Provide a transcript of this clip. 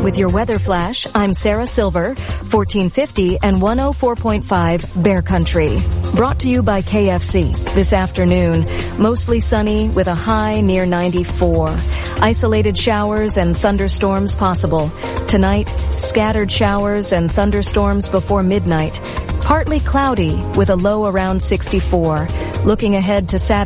With your weather flash, I'm Sarah Silver, 1450 and 104.5 Bear Country. Brought to you by KFC. This afternoon, mostly sunny with a high near 94. Isolated showers and thunderstorms possible. Tonight, scattered showers and thunderstorms before midnight. Partly cloudy with a low around 64. Looking ahead to Saturday.